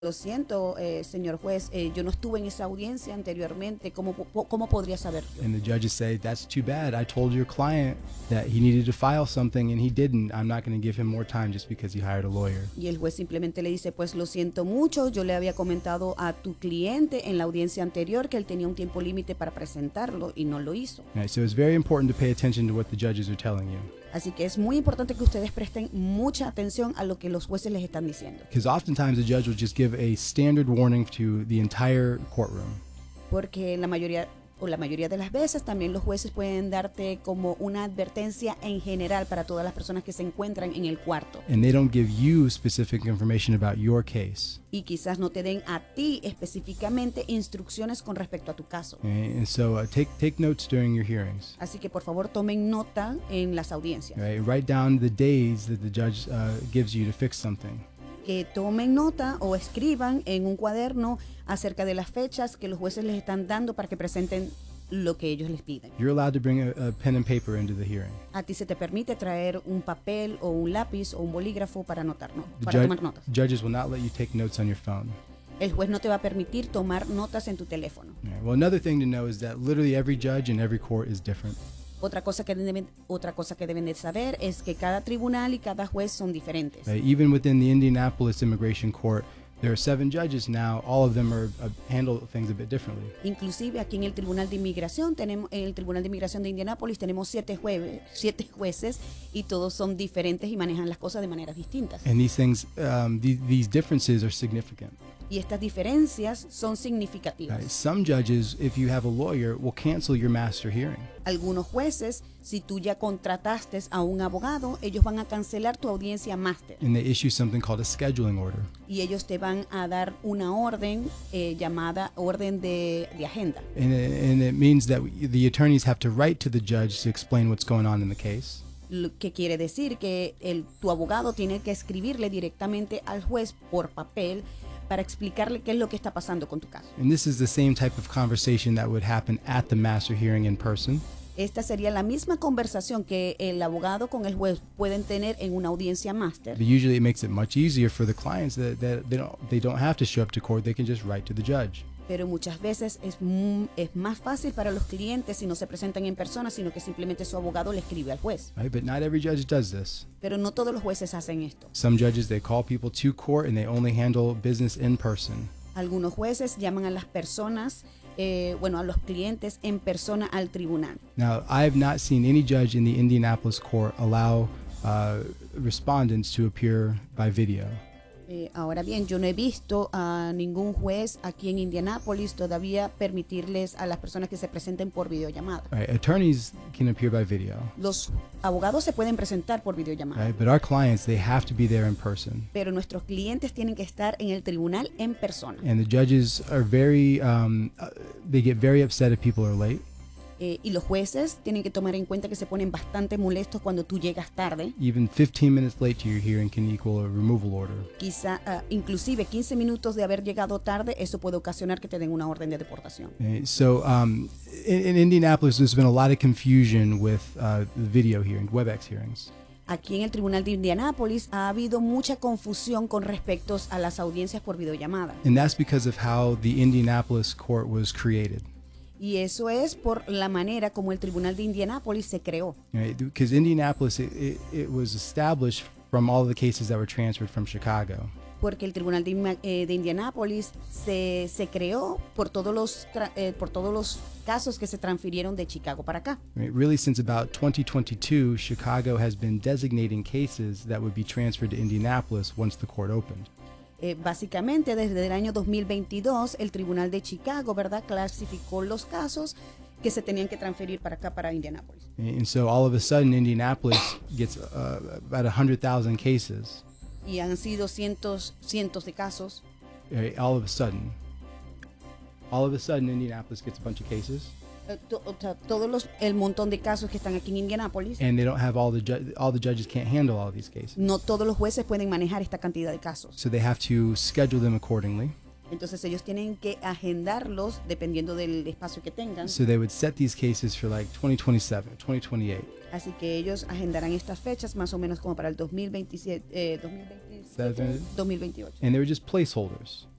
Lo siento, señor juez, yo no estuve en esa audiencia anteriormente. ¿Cómo podría saber yo? And the judges say, that's too bad. I told your client that he needed to file something and he didn't. I'm not going to give him more time just because he hired a lawyer. Y el juez simplemente le dice, pues lo siento mucho, yo le había comentado a tu cliente en la audiencia anterior que él tenía un tiempo límite para presentarlo y no lo hizo. Right, so it's very important to pay attention to what the judges are telling you. Así que es muy importante que ustedes presten mucha atención a lo que los jueces les están diciendo. Because oftentimes the judge will just give a standard warning to the entire courtroom. Porque la mayoría de las veces también los jueces pueden darte como una advertencia en general para todas las personas que se encuentran en el cuarto. And they don't give you specific information about your case. Y quizás no te den a ti específicamente instrucciones con respecto a tu caso. Okay? And so take notes during your hearings. Así que por favor tomen nota en las audiencias. Right? Write down the days that the judge gives you to fix something. Que tomen nota o escriban en un cuaderno acerca de las fechas que los jueces les están dando para que presenten lo que ellos les piden. You're allowed to bring a pen and paper into the hearing. A ti se te permite traer un papel o un lápiz o un bolígrafo para tomar notas. Judges will not let you take notes on your phone. El juez no te va a permitir tomar notas en tu teléfono. Right. Well, another thing to know is that literally every judge in every court is different. Otra cosa que deben de saber es que cada tribunal y cada juez son diferentes. Even within the Indianapolis Immigration Court, there are 7 judges now. All of them handle things a bit differently. Inclusive aquí en el Tribunal de Inmigración de Indianápolis tenemos 7 jueces y todos son diferentes y manejan las cosas de maneras distintas. And these things, these differences are significant. Y estas diferencias son significativas. Some judges, if you have a lawyer, will cancel your master hearing. Algunos jueces, si tú ya contrataste a un abogado, ellos van a cancelar tu audiencia máster. And they issue something called a scheduling order. Y ellos te van a dar una orden llamada orden de agenda. And it means that the attorneys have to write to the judge to explain what's going on in the case. Lo que quiere decir que tu abogado tiene que escribirle directamente al juez por papel para explicarle qué es lo que está pasando con tu caso. And this is the same type of conversation that would happen at the master hearing in person. Esta sería la misma conversación que el abogado con el juez pueden tener en una audiencia máster. But usually it makes it much easier for the clients that they don't have to show up to court. They can just write to the judge. Pero muchas veces es más fácil para los clientes si no se presentan en persona, sino que simplemente su abogado le escribe al juez. Right? But not every judge does this. Pero no todos los jueces hacen esto. Some judges, they call people to court and they only handle business in person. Algunos jueces llaman a las personas, a los clientes en persona al tribunal. Now, I have not seen any judge in the Indianapolis court allow respondents to appear by video. Ahora bien, yo no he visto a ningún juez aquí en Indianápolis todavía permitirles a las personas que se presenten por videollamada. Right, attorneys can appear by video. Los abogados se pueden presentar por videollamada. Right, but our clients, they have to be there in person. Pero nuestros clientes tienen que estar en el tribunal en persona. And the judges are they get very upset if people are late. Y los jueces tienen que tomar en cuenta que se ponen bastante molestos cuando tú llegas tarde. Even 15 minutes late to your hearing can equal a removal order. Inclusive 15 minutos de haber llegado tarde, eso puede ocasionar que te den una orden de deportación. So in Indianapolis, there's been a lot of confusion with video hearings, WebEx hearings. Aquí en el Tribunal de Indianápolis ha habido mucha confusión con respecto a las audiencias por videollamada. And that's because of how the Indianapolis court was created. Y eso es por la manera como el Tribunal de Indianápolis se creó. Right? Because Indianapolis, it was established from all of the cases that were transferred from Chicago. Porque el Tribunal de Indianápolis se creó por todos los casos que se transfirieron de Chicago para acá. Right? Really, since about 2022, Chicago has been designating cases that would be transferred to Indianapolis once the court opened. Básicamente, desde el año 2022, el Tribunal de Chicago, ¿verdad?, clasificó los casos que se tenían que transferir para acá, para Indianápolis. And so all of a sudden, Indianapolis gets about 100,000 cases. Y han sido cientos de casos. All of a sudden, Indianapolis gets a bunch of cases. El montón de casos que están aquí en Indianápolis. And they don't have all the judges can't handle all these cases. No todos los jueces pueden manejar esta cantidad de casos. So they have to schedule them accordingly. Entonces ellos tienen que agendarlos dependiendo del espacio que tengan. So they would set these cases for like 2027, 2028. Así que ellos agendarán estas fechas más o menos como para el 2027, 2026. 7, 2028. and they were just placeholders.